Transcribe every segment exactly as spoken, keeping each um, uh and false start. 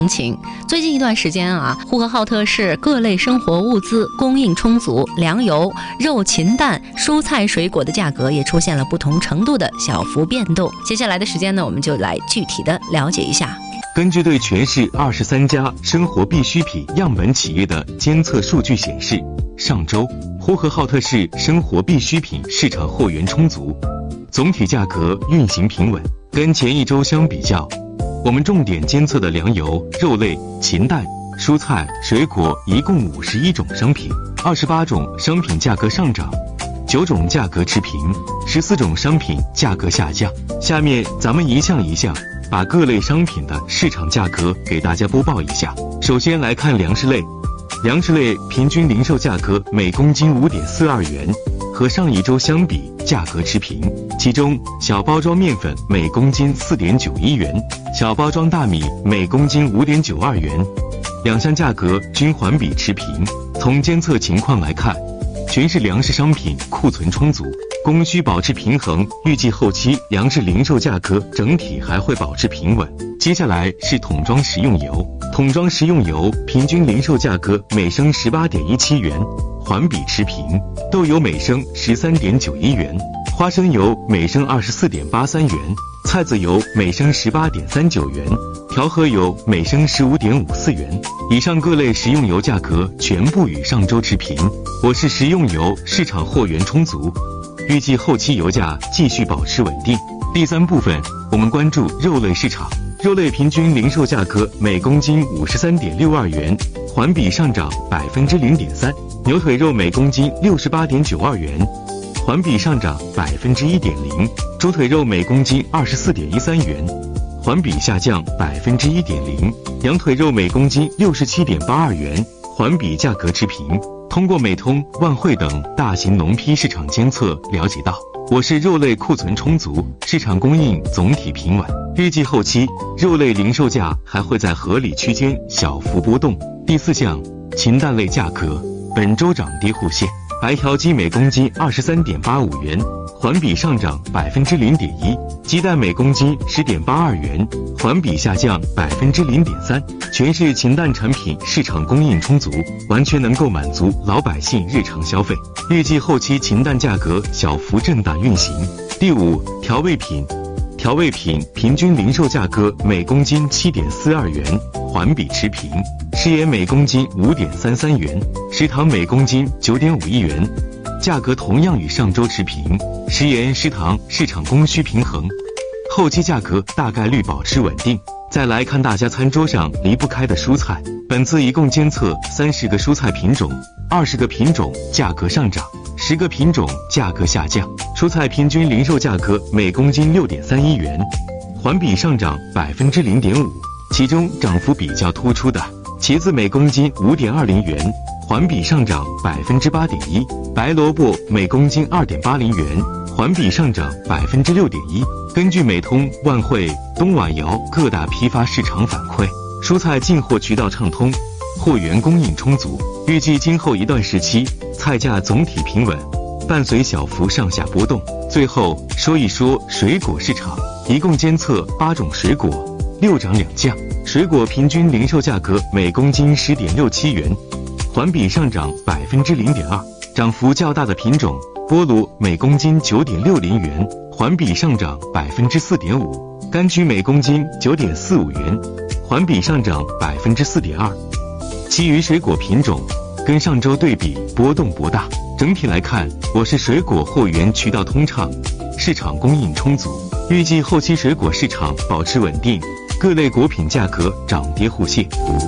情。最近一段时间啊，呼和浩特市各类生活物资供应充足，粮油、肉、禽蛋、蔬菜、水果的价格也出现了不同程度的小幅变动。接下来的时间呢，我们就来具体的了解一下。 根据对全市二十三家生活必需品样本企业的监测数据显示，上周呼和浩特市生活必需品市场货源充足，总体价格运行平稳。跟前一周相比较，我们重点监测的粮油、肉类、禽蛋、蔬菜、水果一共五十一种商品，二十八种商品价格上涨，九种价格持平，十四种商品价格下降。下面咱们一项一项把各类商品的市场价格给大家播报一下。首先来看粮食类，粮食类平均零售价格每公斤 五点四二元，和上一周相比价格持平。其中小包装面粉每公斤 四点九一元，小包装大米每公斤 五点九二元，两项价格均环比持平。从监测情况来看，全市粮食商品库存充足，供需保持平衡，预计后期粮食零售价格整体还会保持平稳。接下来是桶装食用油，桶装食用油平均零售价格每升 十八点一七元，环比持平。豆油每升 十三点九一元，花生油每升 二十四点八三元，菜籽油每升 十八点三九元，调和油每升 十五点五四元。以上各类食用油价格全部与上周持平。我市食用油市场货源充足，预计后期油价继续保持稳定。第三部分，我们关注肉类市场。肉类平均零售价格每公斤 五十三点六二元，环比上涨 百分之零点三。牛腿肉每公斤 六十八点九二元，环比上涨 百分之一点零。猪腿肉每公斤 二十四点一三元，环比下降 百分之一点零。羊腿肉每公斤 六十七点八二元，环比价格持平。通过美通、万汇等大型农批市场监测了解到，我市肉类库存充足，市场供应总体平稳。预计后期肉类零售价还会在合理区间小幅波动。第四项，禽蛋类价格本周涨跌互现，白条鸡每公斤 二十三点八五元，环比上涨 百分之零点一。鸡蛋每公斤 十点八二元，环比下降 百分之零点三。全市禽蛋产品市场供应充足，完全能够满足老百姓日常消费。预计后期禽蛋价格小幅震荡运行。第五，调味品。调味品平均零售价格每公斤 七点四二元，环比持平。食盐每公斤 五点三三元，食糖每公斤 九点五一元，价格同样与上周持平。食盐、食糖市场供需平衡，后期价格大概率保持稳定。再来看大家餐桌上离不开的蔬菜，本次一共监测三十个蔬菜品种，二十个品种价格上涨，十个品种价格下降。蔬菜平均零售价格每公斤 六点三一元，环比上涨 百分之零点五。其中涨幅比较突出的，茄子每公斤 五点二零元，环比上涨 百分之八点一。白萝卜每公斤 二点八零元，环比上涨 百分之六点一。根据美通、万汇、东莞窑各大批发市场反馈，蔬菜进货渠道畅通，货源供应充足，预计今后一段时期菜价总体平稳，伴随小幅上下波动。最后说一说水果市场，一共监测八种水果，六涨两降。水果平均零售价格每公斤 十点六七元，环比上涨 百分之零点二。涨幅较大的品种，菠萝每公斤 九点六零元，环比上涨 百分之四点五。柑橘每公斤 九点四五元，环比上涨 百分之四点二。其余水果品种跟上周对比波动不大。整体来看，我市水果货源渠道通畅，市场供应充足，预计后期水果市场保持稳定，各类果品价格涨跌互现。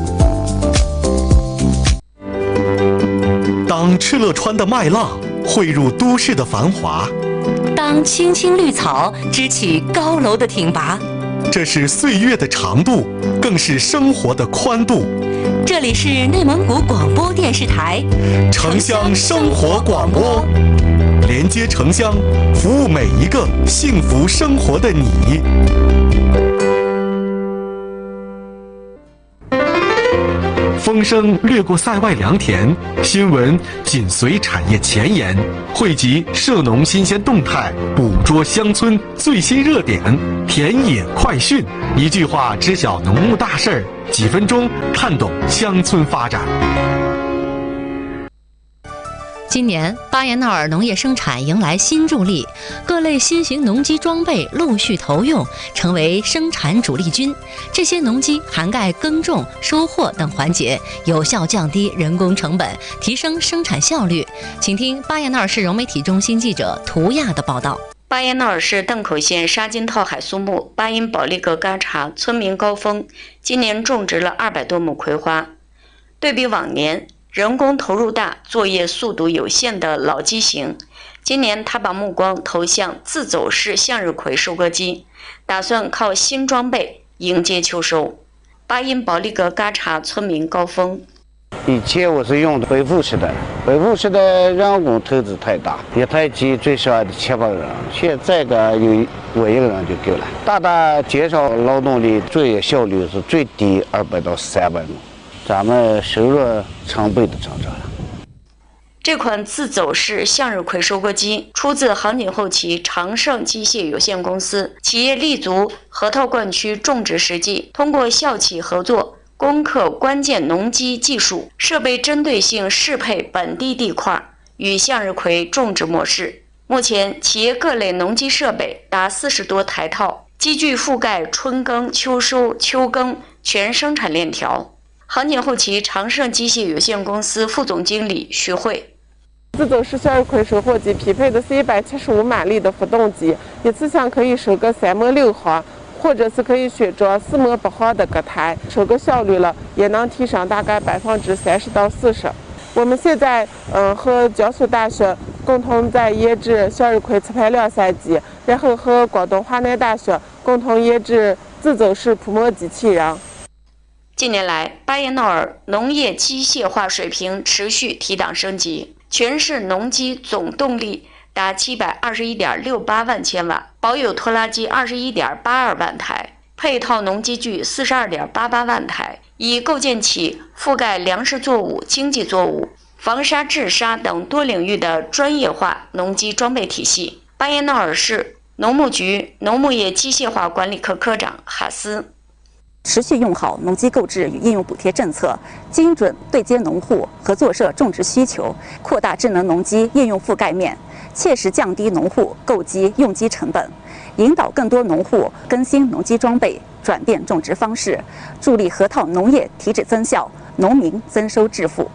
当敕勒川的麦浪汇入都市的繁华， 当青青绿草支起高楼的挺拔， 这是岁月的长度，更是生活的宽度。 这里是内蒙古广播电视台城乡生活广播，连接城乡，服务每一个幸福生活的你。 风声掠过塞外良田，新闻紧随产业前沿，汇集涉农新鲜动态，捕捉乡村最新热点，田野快讯，一句话知晓农牧大事儿，几分钟看懂乡村发展。 今年巴彦淖尔农业生产迎来新助力，各类新型农机装备陆续投用，成为生产主力军。这些农机涵盖耕种、收获等环节，有效降低人工成本，提升生产效率。请听巴彦淖尔市融媒体中心记者涂亚的报道。 巴彦淖尔市邓口县沙金套海苏木巴音保利格嘎查村民高峰今年种植了二百多亩葵花，对比往年人工投入大、作业速度有限的老机型，今年他把目光投向自走式向日葵收割机，打算靠新装备迎接秋收。巴音保利格嘎查村民高峰： 以前我是用的恢复式的，恢复式的人工投资太大，一台机最少得七八个人，现在个有我一个人就够了，大大减少劳动力，作业效率是最低二百到三百亩。咱们收入成倍的增长了。 这款自走式向日葵收割机出自杭锦后旗长盛机械有限公司，企业立足河套灌区种植实际，通过校企合作，攻克关键农机技术，设备针对性适配本地地块与向日葵种植模式。目前，企业各类农机设备达四十多台套，机具覆盖春耕、秋收、秋耕全生产链条。杭锦后旗长盛机械有限公司副总经理徐慧： 自走式向日葵收获机匹配的是一百七十五马力的发动机，一次性可以收割三亩六毫，或者是可以选装四亩八毫的割台，收割效率了也能提升大概百分之三十到四十。我们现在嗯和江苏大学共同在研制向日葵磁排量散机，然后和广东华南大学共同研制自走式铺膜机器人。 近年来，巴彦淖尔农业机械化水平持续提档升级，全市农机总动力达七百二十一点六八万千瓦，保有拖拉机二十一点八二万台，配套农机具四十二点八八万台，已构建起覆盖粮食作物、经济作物、防沙治沙等多领域的专业化农机装备体系。巴彦淖尔市农牧局农牧业机械化管理科科长哈斯： 持续用好农机购置与应用补贴政策，精准对接农户合作社种植需求，扩大智能农机应用覆盖面，切实降低农户购机用机成本，引导更多农户更新农机装备，转变种植方式，助力河套农业提质增效，农民增收致富。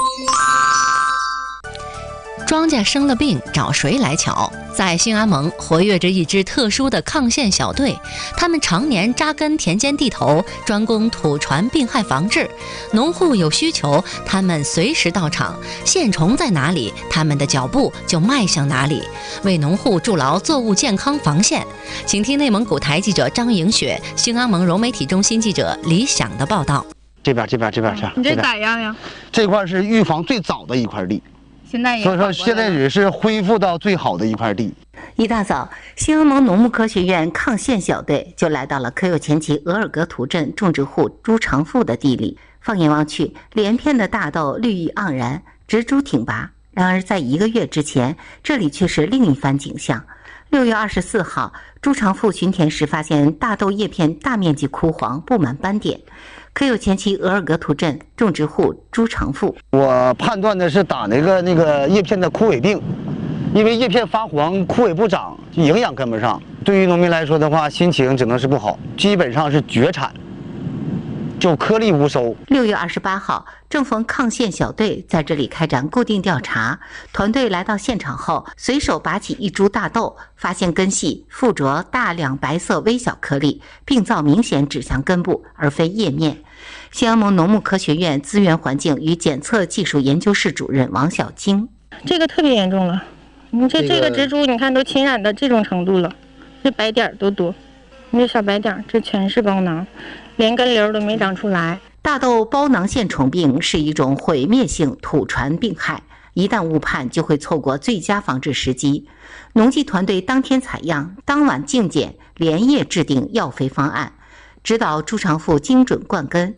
庄稼生了病，找谁来瞧？在兴安盟活跃着一支特殊的抗线小队，他们常年扎根田间地头，专攻土传病害防治。农户有需求，他们随时到场；线虫在哪里，他们的脚步就迈向哪里，为农户筑牢作物健康防线。请听内蒙古台记者张莹雪、兴安盟融媒体中心记者李想的报道。 这边，这边，这边是。 你这咋样呀？ 这块是预防最早的一块地。 现在也所以说，现在也是恢复到最好的一块地。 一大早，兴安盟农牧科学院抗线小队就来到了可有前旗额尔格图镇种植户朱长富的地里。放眼望去，连片的大豆绿意盎然，植株挺拔。然而，在一个月之前，这里却是另一番景象。六月二十四号，朱长富巡田时发现大豆叶片大面积枯黄，布满斑点。可有前旗额尔格图镇种植户朱长富： 我判断的是打那个那个叶片的枯萎病，因为叶片发黄、枯萎不长，营养跟不上。对于农民来说的话，心情只能是不好，基本上是绝产，就颗粒无收。 六月二十八号，正逢抗线小队在这里开展固定调查，团队来到现场后，随手拔起一株大豆，发现根系附着大量白色微小颗粒，病灶明显指向根部，而非叶面。兴安盟农牧科学院资源环境与检测技术研究室主任王小晶： 这个特别严重了，你这这个植株，你看都侵染到这种程度了，这白点都多，你这小白点，这全是包囊，连根瘤都没长出来。 大豆包囊线虫病是一种毁灭性土传病害，一旦误判就会错过最佳防治时机。农技团队当天采样，当晚净检，连夜制定药肥方案，指导朱长富精准灌根。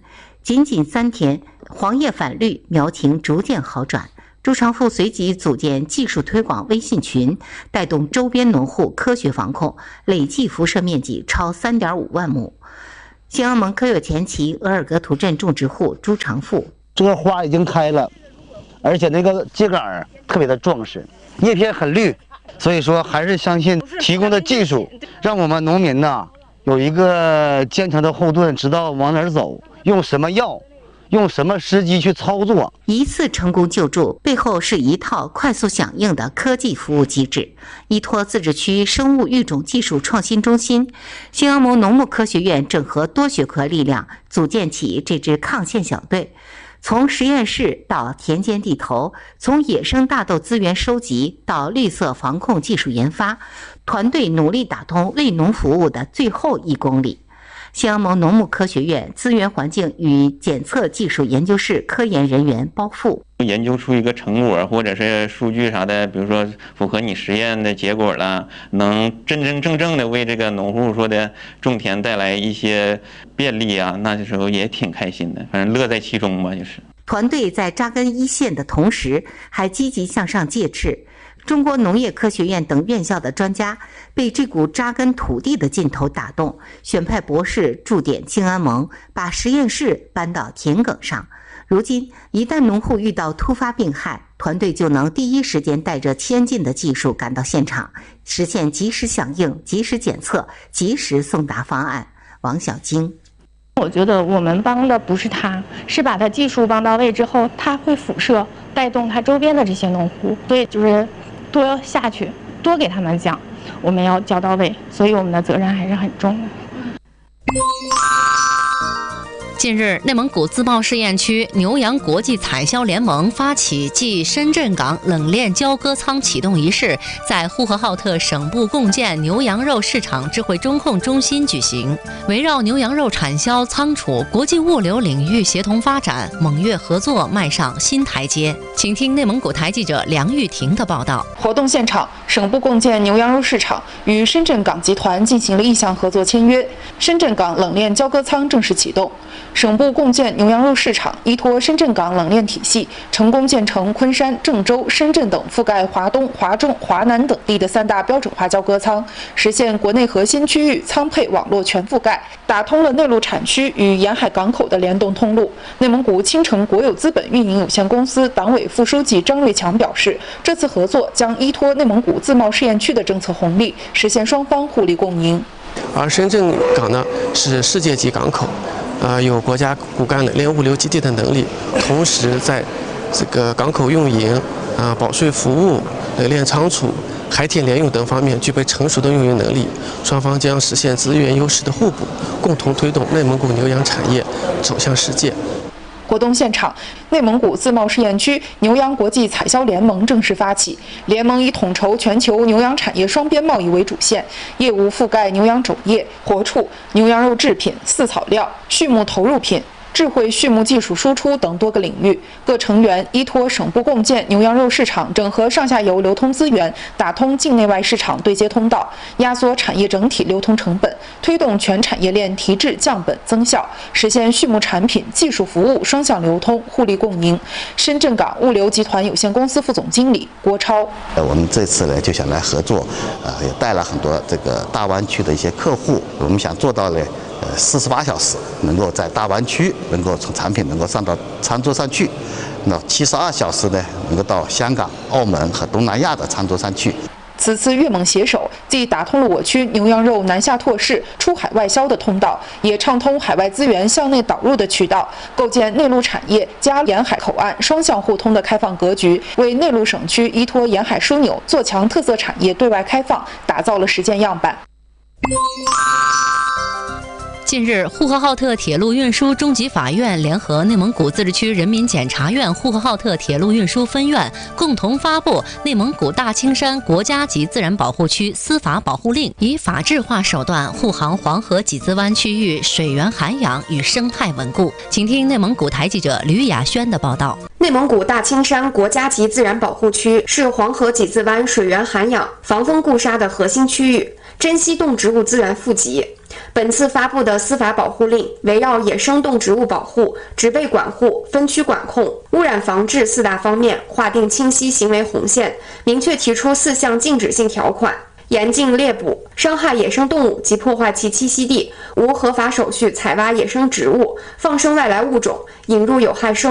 仅仅三天，黄叶反绿，苗情逐渐好转。朱长富随即组建技术推广微信群，带动周边农户科学防控，累计辐射面积超 三点五万亩。兴阳盟科有前旗额尔格图镇种植户朱长富， 这个花已经开了，而且那个秸秆特别的壮实，叶片很绿，所以说还是相信提供的技术，让我们农民呐有一个坚强的后盾，知道往哪儿走，用什么药，用什么时机去操作。 一次成功救助背后是一套快速响应的科技服务机制。依托自治区生物育种技术创新中心，兴阳盟农牧科学院整合多学科力量，组建起这支抗线小队。从实验室到田间地头，从野生大豆资源收集到绿色防控技术研发，团队努力打通为农服务的最后一公里。兴阳盟农牧科学院资源环境与检测技术研究室科研人员包富， 研究出一个成果或者是数据啥的，比如说符合你实验的结果了，能真真正正的为这个农户说的种田带来一些便利啊，那时候也挺开心的，反正乐在其中吧，就是。 团队在扎根一线的同时，还积极向上介质。中国农业科学院等院校的专家被这股扎根土地的劲头打动，选派博士驻点兴安盟，把实验室搬到田埂上。如今，一旦农户遇到突发病害，团队就能第一时间带着先进的技术赶到现场，实现及时响应、及时检测、及时送达方案。王小晶， 我觉得我们帮的不是他，是把他技术帮到位之后，他会辐射带动他周边的这些农户，所以就是多下去，多给他们讲，我们要教到位，所以我们的责任还是很重的。 近日，内蒙古自贸试验区牛羊国际采销联盟发起暨深圳港冷链交割仓启动仪式在呼和浩特省部共建牛羊肉市场智慧中控中心举行，围绕牛羊肉产销仓储国际物流领域协同发展，蒙越合作迈上新台阶。请听内蒙古台记者梁玉婷的报道。 活动现场，省部共建牛羊肉市场与深圳港集团进行了意向合作签约，深圳港冷链交割仓正式启动。省部共建牛羊肉市场依托深圳港冷链体系，成功建成昆山、郑州、深圳等覆盖华东、华中、华南等地的三大标准化交割仓，实现国内核心区域仓配网络全覆盖，打通了内陆产区与沿海港口的联动通路。内蒙古青城国有资本运营有限公司党委副书记张瑞强表示，这次合作将依托内蒙古自贸试验区的政策红利，实现双方互利共赢。 而深圳港呢是世界级港口。呃，有国家骨干冷链物流基地的能力，同时在这个港口运营、啊、呃、保税服务、冷链仓储、海铁联用等方面具备成熟的运营能力，双方将实现资源优势的互补，共同推动内蒙古牛羊产业走向世界。 活动现场，内蒙古自贸试验区牛羊国际采销联盟正式发起。联盟以统筹全球牛羊产业双边贸易为主线，业务覆盖牛羊种业、活畜、牛羊肉制品、饲草料、畜牧投入品、智慧畜牧技术输出等多个领域。各成员依托省部共建牛羊肉市场，整合上下游流通资源，打通境内外市场对接通道，压缩产业整体流通成本，推动全产业链提质降本增效，实现畜牧产品、技术服务双向流通，互利共赢。深圳港物流集团有限公司副总经理郭超： 呃，我们这次呢就想来合作，呃，也带了很多这个大湾区的一些客户，我们想做到呢。呃，四十八小时能够在大湾区能够从产品能够上到餐桌上去，那七十二小时呢能够到香港、澳门和东南亚的餐桌上去。 此次粤蒙携手，既打通了我区牛羊肉南下拓市、出海外销的通道，也畅通海外资源向内导入的渠道，构建内陆产业加沿海口岸双向互通的开放格局，为内陆省区依托沿海枢纽、做强特色产业对外开放打造了实践样板。 近日，呼和浩特铁路运输中级法院联合内蒙古自治区人民检察院呼和浩特铁路运输分院共同发布《内蒙古大青山国家级自然保护区司法保护令》，以法治化手段护航黄河几兹湾区域水源涵养与生态稳固。请听内蒙古台记者吕雅轩的报道。 内蒙古大青山国家级自然保护区是黄河几兹湾水源涵养、防风固沙的核心区域，珍稀动植物资源富集。 本次发布的司法保护令围绕野生动植物保护、植被管护、分区管控、污染防治四大方面划定清晰行为红线，明确提出四项禁止性条款。严禁猎捕、伤害野生动物及破坏其栖息地，无合法手续采挖野生植物、放生外来物种、引入有害生